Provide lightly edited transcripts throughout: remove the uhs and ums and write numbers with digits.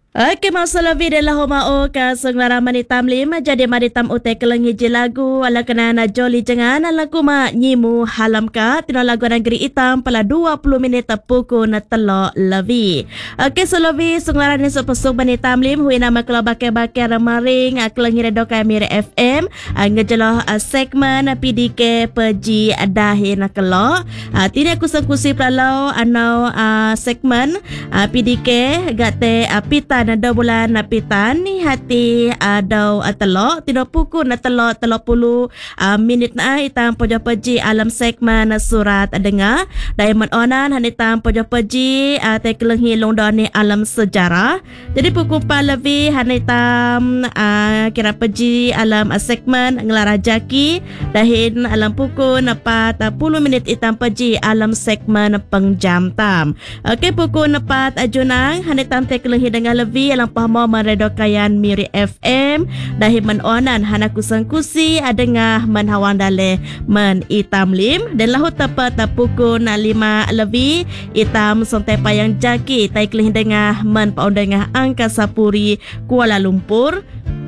Okey, masalah video lah mau ka senglara manitam lima jadi manitam utai kelengi je lagu ala kena na joli jangan lagu ma nyimu halam ka tino lagu negeri hitam pala 20 minit pukul na telok lebih. Okey, selawi senglara ni sepesuk manitam lim hui nama kalau bakal maring kelengi redo ka Mira FM ngejelah segmen PDK peji dahin kelo. Tidak kusang-kusi pralau anau segmen PDK gate pita na 2 bulan na pitan ni hati daw telok tino pukul na telok puluh minit na itang pojo peji alam segmen surat dengar diamond onan hanitang pojo peji te kelenghi longdon ni alam sejarah jadi pukul 4 lebih hanitang kira peji alam segmen ngelarajaki dahin alam pukul 40 minit itang peji alam segmen pengjam tam. Okey, pukul 4 junang hanitang te kelenghi dengar lebih alang pahmo meredokayan Miri FM dahi menonan hana kusang kusi adengah menhawan dale men itam lim dan lahu tepat pukul 5 lebih itam sontai payang jaki tai kelih dengah men paun dengah Angkasa Puri Kuala Lumpur.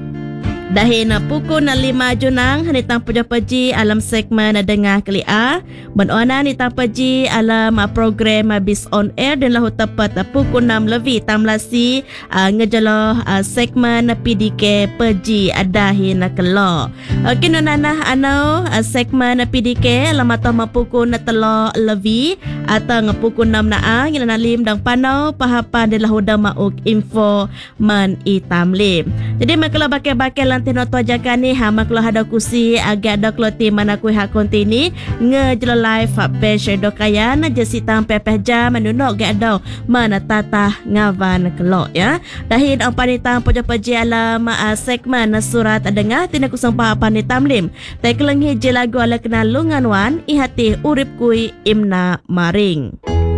Dahi na pukul 5 junang hanitang puja peji alam segmen dengar kelia menonan itang peji alam program bis on air dan lahu tepat pukul 6 lebih tamlasi ngejaloh segmen PDK peji dahi na kelo. Okey nonanah anau segmen PDK lama tama pukul 3 lebih atau pukul 6 na ngilana lim dang panau pahapan dan lahu damauk info men itam lim. Jadi makala bakal tino tu ajakan ni maklo hada kusi agak ada kloti mana kui hak kontini ngejelo live page dokayan jesitang pepeh jam menunok gak ada mana tata ngavan kelo ya dahin ampanitang pojo peji alam segmen surat dengar tina kusang pahapan ni tamlim tai kelenghi je lagu ala kenal lungan wan ihati urip kui imna maring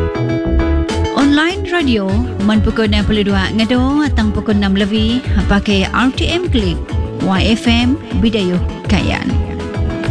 online radio man pukul 62 ngado atang pukul 6 lebih pakai RTM Klik YFM Bidayuh Kayan.